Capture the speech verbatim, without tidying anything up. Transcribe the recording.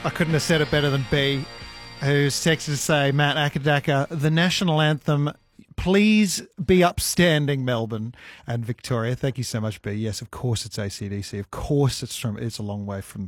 I couldn't have said it better than B, who's texted to say, Matt Akadaka, the national anthem, please be upstanding, Melbourne and Victoria. Thank you so much, B. Yes, of course it's A C D C. Of course it's from. It's a long way from